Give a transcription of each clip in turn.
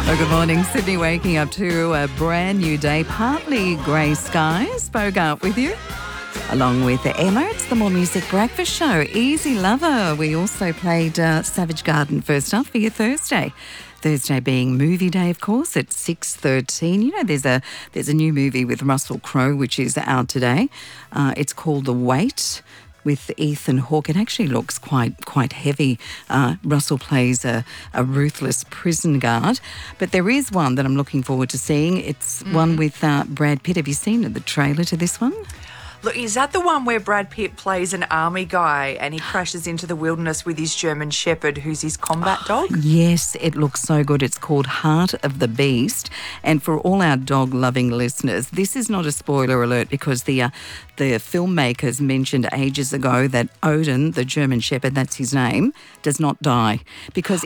Well, good morning, Sydney. Waking up to a brand new day, partly grey skies. Bogart with you. Along with Emma, it's the More Music Breakfast Show. Easy Lover. We also played Savage Garden first up for your Thursday. Thursday being movie day, of course, at 6:13. You know, there's a new movie with Russell Crowe which is out today. It's called The Wait, with Ethan Hawke. It actually looks quite heavy. Russell plays a ruthless prison guard. But there is one that I'm looking forward to seeing. It's one with Brad Pitt. Have you seen the trailer to this one? Look, is that the one where Brad Pitt plays an army guy and he crashes into the wilderness with his German Shepherd, who's his combat dog? Yes, it looks so good. It's called Heart of the Beast. And for all our dog-loving listeners, this is not a spoiler alert because the filmmakers mentioned ages ago that Odin, the German Shepherd, that's his name, does not die. Because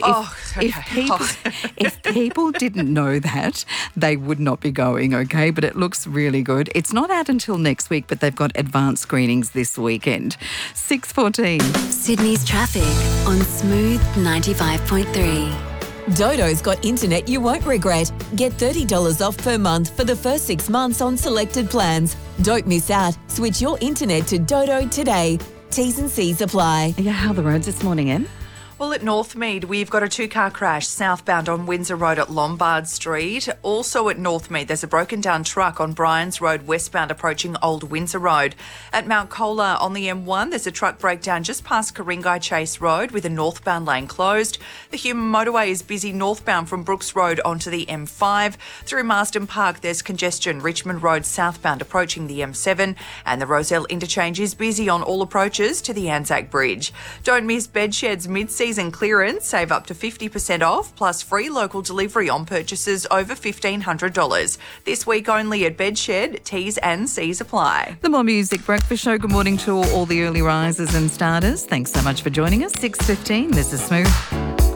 if people didn't know that, they would not be going, okay? But it looks really good. It's not out until next week, but they've got advanced screenings this weekend. 6:14. Sydney's traffic on Smooth 95.3. Dodo's got internet you won't regret. Get $30 off per month for the first 6 months on selected plans. Don't miss out. Switch your internet to Dodo today. T's and C's apply. Yeah, how are the roads this morning, Em? Well, at Northmead, we've got a two-car crash southbound on Windsor Road at Lombard Street. Also at Northmead, there's a broken-down truck on Bryans Road westbound approaching Old Windsor Road. At Mount Colah on the M1, there's a truck breakdown just past Karingai Chase Road with a northbound lane closed. The Hume Motorway is busy northbound from Brooks Road onto the M5. Through Marsden Park, there's congestion. Richmond Road southbound approaching the M7. And the Roselle Interchange is busy on all approaches to the Anzac Bridge. Don't miss Bedshed's mid-season clearance, save up to 50% off, plus free local delivery on purchases over $1,500. This week only at Bedshed, T's and C's apply. The More Music Breakfast Show. Good morning to all the early risers and starters. Thanks so much for joining us. 6:15. This is Smooth.